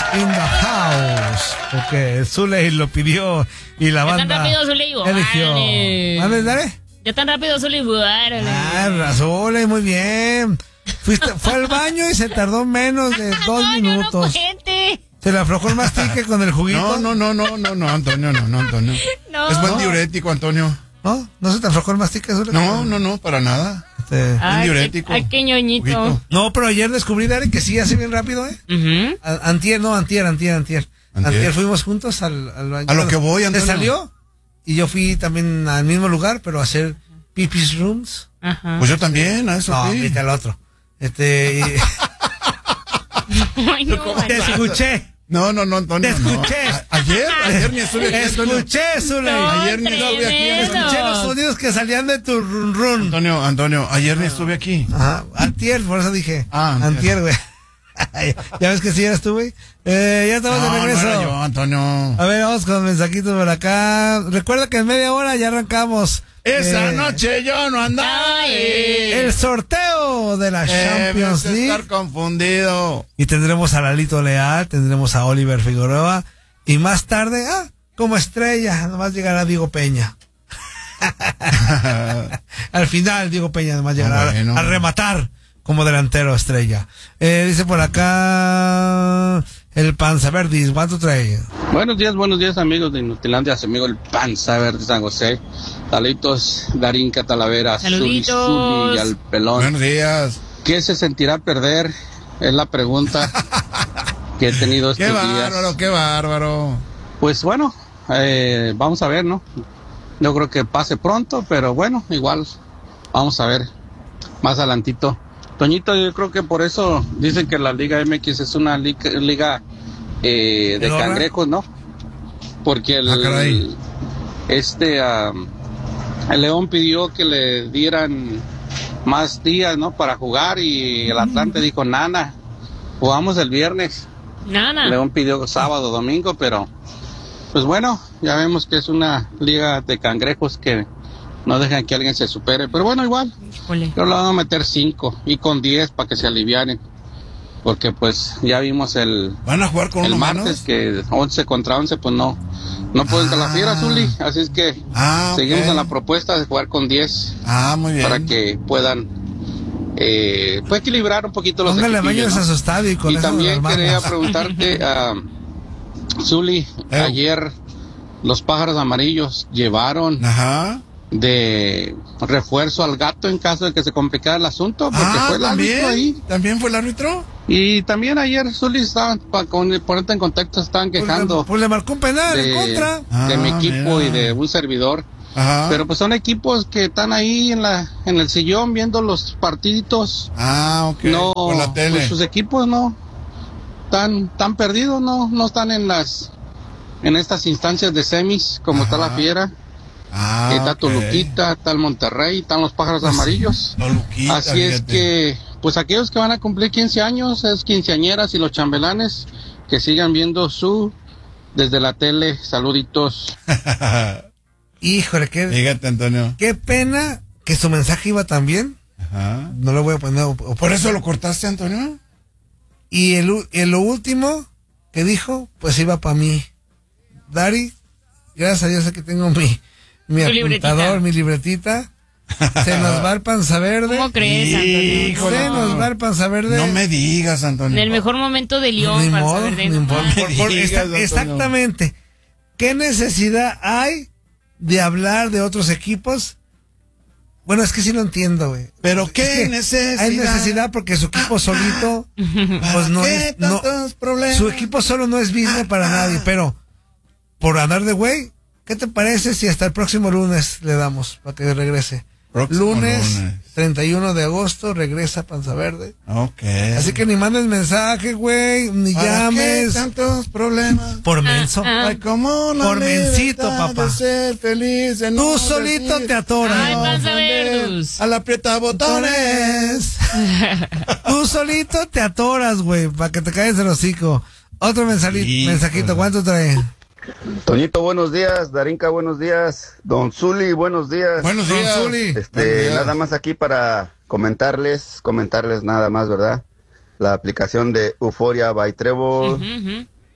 in the house. Porque Zuley lo pidió y la banda. Ya tan rápido, Zuley. Eligió. Dale. Ya tan rápido, Zuley. Zuley, muy bien. Fue al baño y se tardó menos de 2 minutos. Se le aflojó el mastique con el juguito. No, Antonio, Antonio. No. Es buen diurético, Antonio. ¿No se te aflojó el mastique, Zuley? No, para nada. Ay, diurético. Ay, qué ñoñito. Juguito. No, pero ayer descubrí, Dari, que sí hace bien rápido, ¿eh? Antier. Antier fuimos juntos al baño. A lo que voy, Antonio. ¿Te salió? Y yo fui también al mismo lugar, pero a hacer pipis rooms. Ajá. Pues yo también, a eso No, sí. viste al otro. Ay, no, Te escuché. No, Antonio. Te escuché. No. Ayer ni estuve aquí, Antonio. Escuché, Zuley. No, Ayer ni estuve aquí. Escuché los sonidos que salían de tu run. Antonio, ayer ni estuve aquí. Ajá, antier, por eso dije. Antier, güey. Ya ves que sí eras tú, güey. Ya estamos de regreso. No era yo, Antonio. A ver, vamos con mensajitos por acá. Recuerda que en media hora ya arrancamos. Esa noche yo no andaba. El sorteo de la Champions League. Estar confundido. Y tendremos a Lalito Leal, tendremos a Oliver Figueroa. Y más tarde, como estrella, nomás llegará Diego Peña. Al final, Diego Peña nomás llegará a rematar como delantero estrella. Dice por acá el Panza Verdis, ¿cuánto trae? Buenos días amigos de Inutilandia, su amigo el Panza Verde San José. Saluditos, Darinka Talavera, Zuli y al Pelón. Buenos días. ¿Qué se sentirá perder? Es la pregunta que he tenido estos días. Qué bárbaro. Pues bueno, vamos a ver, ¿no? Yo creo que pase pronto, pero bueno, igual vamos a ver más adelantito. Toñito, yo creo que por eso dicen que la Liga MX es una liga de cangrejos, ¿no? Porque el León pidió que le dieran más días, ¿no? Para jugar y el Atlante dijo, nana, jugamos el viernes. León pidió sábado, domingo, pero pues bueno, ya vemos que es una liga de cangrejos que no dejan que alguien se supere, pero bueno, igual, yo le van a meter 5 y con 10 para que se alivianen, porque pues ya vimos ¿Van a jugar con el uno martes menos? Que 11 contra 11, pues no pueden con la fiera, Zuli, así es que seguimos en la propuesta de jugar con 10, muy bien, para que puedan pues equilibrar un poquito los equipillos, ¿no? A su estadio y también quería preguntarte Zuli, ayer los pájaros amarillos llevaron de refuerzo al Gato en caso de que se complicara el asunto, porque fue el árbitro ahí. ¿También fue el árbitro? Y también ayer, Zuli, estaban, ponerte en contexto, estaban quejando. Pues le marcó un penal en contra. De mi equipo y de un servidor. Pero pues son equipos que están ahí en el sillón viendo los partiditos. No, por la tele. Pues sus equipos no están perdidos, no están en estas instancias de semis como está la Fiera. Está Toluquita, está el Monterrey, están los pájaros amarillos. Así es que, pues aquellos que van a cumplir 15 años, es quinceañeras y los chambelanes, que sigan viendo desde la tele. Saluditos. Híjole, Fíjate, Antonio. Qué pena que su mensaje iba tan bien. No lo voy a poner. ¿Por eso lo cortaste, Antonio? Y lo último que dijo, pues iba para mí. Dari, gracias a Dios que tengo mi apuntador, mi libretita. Se nos va el Panza Verde. ¿Cómo crees, Antonio? Se nos va el Panza Verde. No me digas, Antonio. En el mejor momento de León, Panza Verde. Exactamente. ¿Qué necesidad hay de hablar de otros equipos? Bueno, es que sí lo entiendo, güey. Pero ¿qué necesidad? Hay necesidad porque su equipo solito, pues no es, su equipo solo no es business para nadie, pero por andar de güey, ¿qué te parece si hasta el próximo lunes le damos para que regrese? Lunes 31 de agosto regresa Panza Verde. Así que ni mandes mensaje, güey, ni llames. ¿Qué tantos problemas? Por menso. Ay, como la por mensito, papá. De ser feliz, de tú solito te atoras. Ay, Panza Verde. A la aprieta botones. Tú solito te atoras, güey, para que te caigas el hocico. Otro mensajito, ¿cuánto trae? Toñito, buenos días. Darinka, buenos días. Don Zuli, buenos días. Buenos días. Don Zuli. Nada más aquí para comentarles nada más, ¿verdad? La aplicación de Euphoria by Trevor.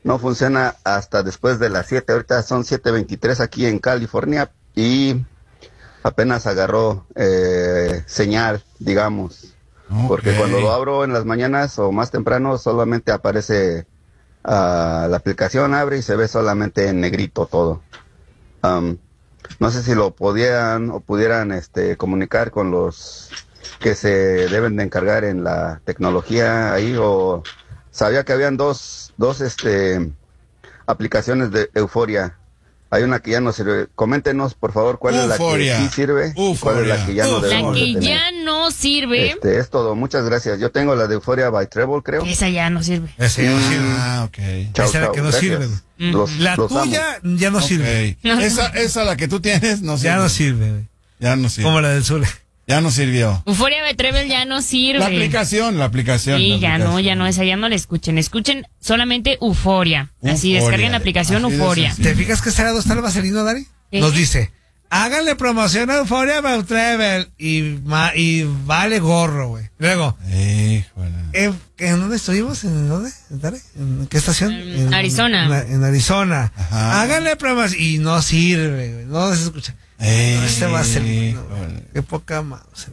no funciona hasta después de las 7. Ahorita son 7:23 aquí en California y apenas agarró señal, digamos. Okay. Porque cuando lo abro en las mañanas o más temprano solamente aparece la aplicación, abre y se ve solamente en negrito todo. No sé si lo pudieran comunicar con los que se deben de encargar en la tecnología ahí, o sabía que habían dos aplicaciones de Euforia. Hay una que ya no sirve. Coméntenos, por favor, cuál Euforia. Es la que sí sirve y cuál es la que ya no debemos de tener. La que ya no sirve. Es todo. Muchas gracias. Yo tengo la de Euforia by Treble, creo. Esa ya no sirve. Esa ya no sirve. Ok. Esa es la que no sirve. La tuya ya no sirve. Esa la que tú tienes no sirve. Ya no sirve, güey. Ya no sirve. Como la del Zule. Ya no sirvió. Euforia de Treble ya no sirve. La aplicación. Sí, ya no, esa ya no la escuchen. Escuchen solamente Euforia. Así, descarguen la aplicación Euforia. ¿Te fijas que ese lado está el vaselino, Dari? ¿Sí? Nos dice, háganle promoción a Euforia by Treble y vale gorro, güey. Luego, ¿en dónde estuvimos? ¿En dónde? ¿En qué estación? En Arizona. En Arizona. Ajá. Háganle promoción y no sirve, güey. No se escucha. No, este va a ser qué poca mouse.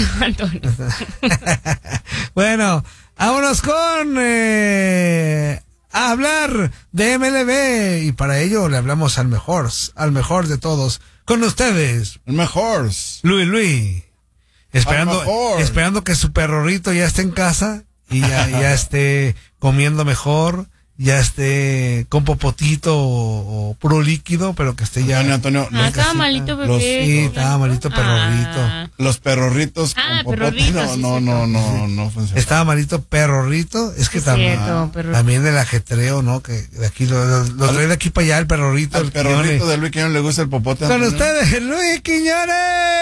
Bueno, vámonos con a hablar de MLB y para ello le hablamos al mejor de todos, con ustedes, el mejor, Luis, esperando que su perrorito ya esté en casa y ya esté comiendo mejor. Ya esté con popotito o puro líquido, pero que esté ya... Antonio, estaba malito, bebé. Sí, estaba malito perrorrito. Los perrorritos con popotito no funcionan. Estaba malito perrorrito. Es que también el ajetreo, ¿no? Que de aquí lo trae de aquí para allá el perrorrito. El perrorrito de Luis Quiñones le gusta el popote. Con ustedes, Luis Quiñones.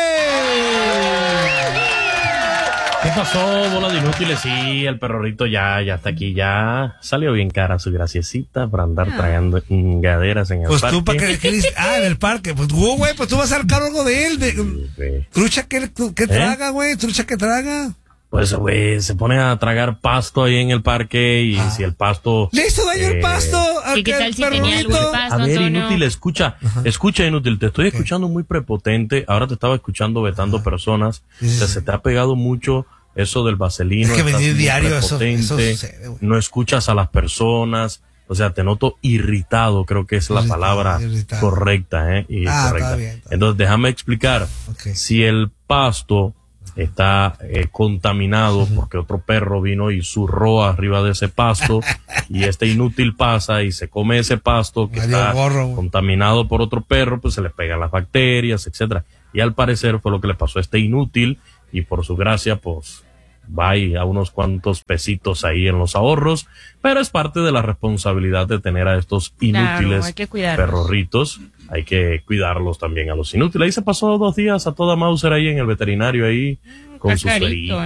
¿Qué pasó, bola de inútiles? Sí, el perrorrito ya está aquí, ya salió bien cara su graciecita para andar tragando gaderas en el parque. Pues tú, ¿para qué dices? En el parque. Pues güey, pues tú vas a sacar algo de él. Trucha, ¿qué traga, güey? Trucha, ¿qué traga? Pues, güey, se pone a tragar pasto ahí en el parque y si el pasto... ¿Le hizo daño el pasto? ¿Y qué tal si tenía algo de pasto, A ver, Antonio? inútil, escucha, inútil, te estoy escuchando muy prepotente, ahora te estaba escuchando vetando personas, se te ha pegado mucho eso del vaselino. Es que venir diario eso sucede, güey. No escuchas a las personas, o sea, te noto irritado, creo que es la palabra correcta, correcta. Bien, entonces, déjame explicar, si el pasto está contaminado porque otro perro vino y zurró arriba de ese pasto y este inútil pasa y se come ese pasto que está contaminado por otro perro, pues se le pegan las bacterias, etcétera. Y al parecer fue lo que le pasó a este inútil y por su gracia, pues va a unos cuantos pesitos ahí en los ahorros, pero es parte de la responsabilidad de tener a estos inútiles perrorritos. Hay que cuidarlos también a los inútiles. Ahí se pasó 2 días a toda Mauser ahí en el veterinario ahí con sus feritos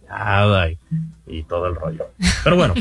y todo el rollo. Pero bueno,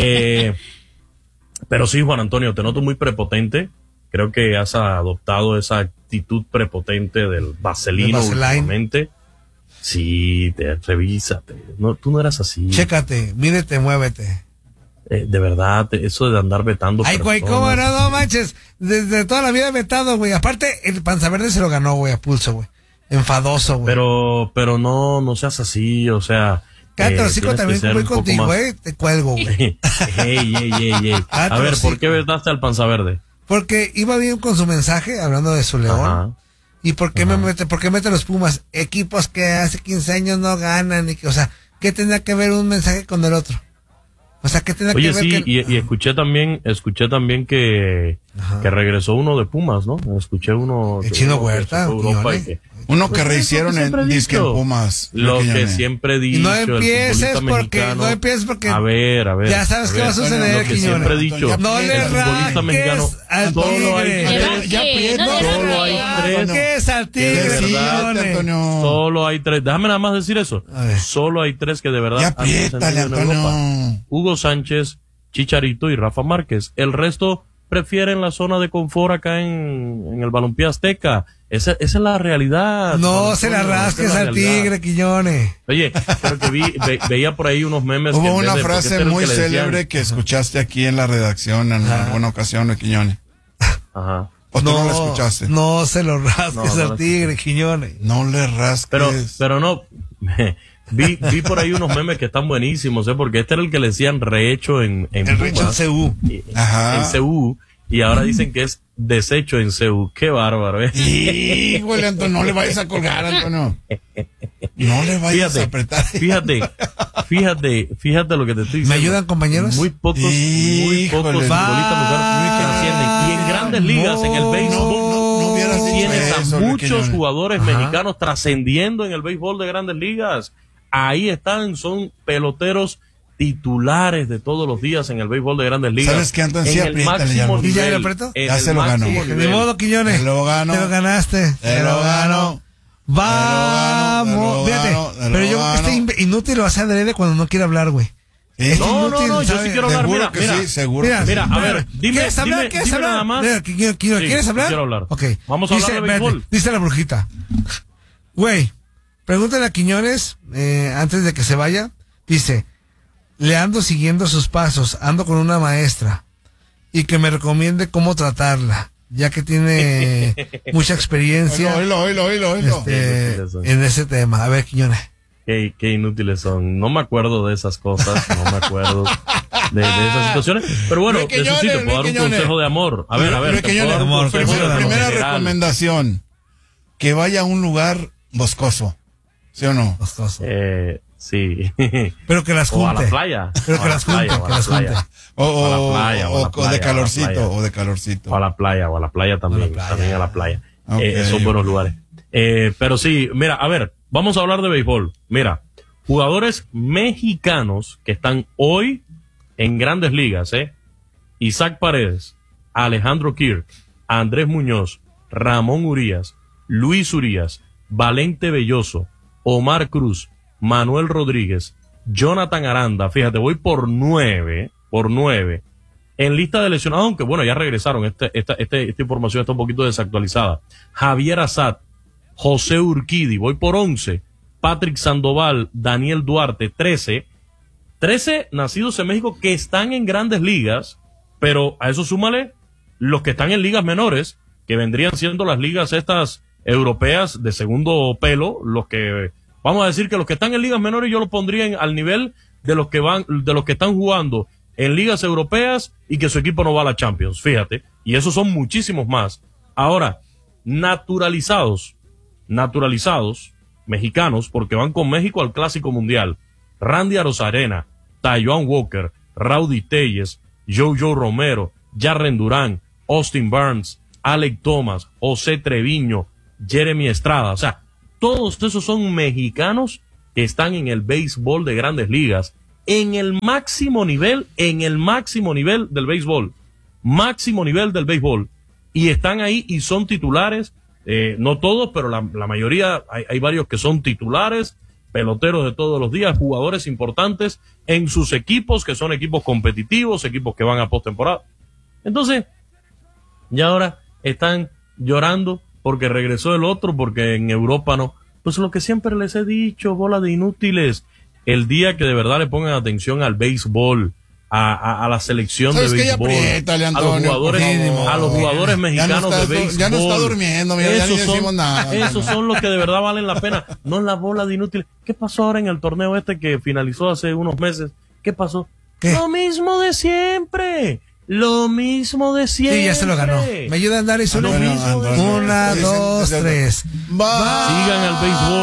pero sí, Juan Antonio, te noto muy prepotente. Creo que has adoptado esa actitud prepotente del vaselino últimamente. Sí, revísate. No, tú no eras así. Chécate, mídete, muévete. De verdad, eso de andar vetando. Ay, güey, ¿cómo no manches? Desde toda la vida vetado, güey. Aparte, el Panza Verde se lo ganó, güey, a pulso, güey. Enfadoso, güey. Pero no seas así, o sea. Cállate, los hijos también voy contigo, güey. Te cuelgo, güey. Ey. A ver, ¿por qué vetaste al Panza Verde? Porque iba bien con su mensaje, hablando de su león. Ajá. ¿Y por qué mete los Pumas? Equipos que hace 15 años no ganan. O sea, ¿qué tendría que ver un mensaje con el otro? O sea, ¿qué tendría que ver? Oye, sí, y escuché también que regresó uno de Pumas, ¿no? Escuché uno... El Chino Huerta. Uno que rehicieron en disque en Pumas. Lo que siempre he dicho. Y no empieces porque... A ver. Ya sabes qué va a suceder, Lo que siempre he dicho. No le raques al tigre. Solo hay 3. Al tigre, Solo hay 3. Déjame nada más decir eso. Solo hay 3 que de verdad ya apriétale, Antonio. Hugo Sánchez, Chicharito y Rafa Márquez. El resto prefieren la zona de confort acá en el Balompié Azteca. Esa es la realidad. No se la rasques al Tigre, Quiñones. Oye, pero que veía por ahí unos memes. Hubo una frase muy célebre que escuchaste aquí en la redacción en alguna ocasión, Quiñones. Ajá. ¿O tú no la escuchaste? No se lo rasques al Tigre, Quiñones. No le rasques. Pero no. Vi por ahí unos memes que están buenísimos, porque este era el que le decían rehecho en CU. Ajá. En CU. Y ahora dicen que es desecho en CU. Qué bárbaro, Híjole, Antonio, no le vayas a colgar, Antonio. No le vayas a apretar. Fíjate lo que te estoy diciendo. ¿Me ayudan, compañeros? Muy pocos futbolistas trascienden. Y en grandes ligas, en el béisbol, tienes a muchos jugadores mexicanos trascendiendo en el béisbol de grandes ligas. Ahí están, son peloteros titulares de todos los días en el béisbol de grandes ligas. ¿Sabes qué, Antonio? Sí, máximo nivel. ¿Y ya lo apretó? Ya se lo ganó. De modo, Quiñones. Te lo gano. Te lo ganaste. Te lo gano. Vamos. Fíjate. Pero yo creo que este inútil lo hace adrede cuando no quiere hablar, güey. No, yo sí quiero hablar. Seguro que sí, seguro. Mira, a ver, dime nada más. ¿Quieres hablar? Quiero hablar. Ok. Vamos a hablar de béisbol. Dice la brujita. Güey, pregúntale a Quiñones, antes de que se vaya. Dice, le ando siguiendo sus pasos, ando con una maestra y que me recomiende cómo tratarla, ya que tiene mucha experiencia en ese tema. A ver, Quiñones. Qué inútiles son. No me acuerdo de esas cosas, no me acuerdo de esas situaciones. Pero bueno, eso sí, te puedo dar un consejo de amor. A ver. Primera recomendación, que vaya a un lugar boscoso. ¿Sí o no? Boscoso. Sí. Pero que las junte. O a la playa. Pero que las junte. O de calorcito. O a la playa también. También a la playa. Son buenos lugares. Pero sí, mira, a ver, vamos a hablar de béisbol. Mira, jugadores mexicanos que están hoy en grandes ligas, Isaac Paredes, Alejandro Kirk, Andrés Muñoz, Ramón Urias, Luis Urias, Valente Belloso, Omar Cruz, Manuel Rodríguez, Jonathan Aranda, fíjate, voy por 9, en lista de lesionados, aunque bueno, ya regresaron, esta información está un poquito desactualizada. Javier Assad, José Urquidi, voy por 11, Patrick Sandoval, Daniel Duarte, 13 nacidos en México que están en grandes ligas, pero a eso súmale los que están en ligas menores, que vendrían siendo las ligas estas europeas de segundo pelo, los que, vamos a decir que los que están en ligas menores yo los pondría al nivel de los que están jugando en ligas europeas y que su equipo no va a la Champions, fíjate, y esos son muchísimos más. Ahora, naturalizados mexicanos, porque van con México al Clásico Mundial, Randy Arozarena, Taijuan Walker, Raudy Telles, Jojo Romero, Jarren Durán, Austin Barnes, Alec Thomas, José Treviño, Jeremy Estrada, o sea, todos esos son mexicanos que están en el béisbol de grandes ligas, en el máximo nivel del béisbol, y están ahí y son titulares, no todos, pero la mayoría, hay varios que son titulares, peloteros de todos los días, jugadores importantes en sus equipos, que son equipos competitivos, equipos que van a postemporada. Entonces, ya ahora están llorando porque regresó el otro, porque en Europa no. Pues lo que siempre les he dicho, bola de inútiles, el día que de verdad le pongan atención al béisbol, a la selección de béisbol, a los jugadores mexicanos de béisbol. Ya no está durmiendo, mira, ya ni decimos nada. Esos son los que de verdad valen la pena, no la bola de inútiles. ¿Qué pasó ahora en el torneo que finalizó hace unos meses? ¿Qué pasó? ¿Qué? Lo mismo de siempre. Sí, ya se lo ganó. ¿Me ayudan a dar eso? 1, 2, 3. Sigan al béisbol.